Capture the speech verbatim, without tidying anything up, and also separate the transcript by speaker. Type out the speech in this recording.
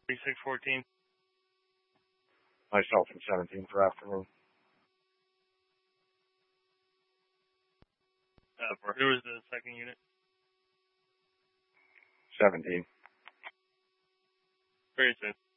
Speaker 1: thirty-six fourteen.
Speaker 2: Myself in seventeen for afternoon.
Speaker 1: Uh, for who was the second unit?
Speaker 2: seventeen.
Speaker 1: Very soon.